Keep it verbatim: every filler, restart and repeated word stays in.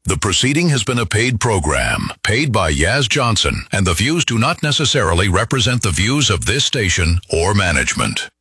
The proceeding has been a paid program, paid by Yaz Johnson, and the views do not necessarily represent the views of this station or management.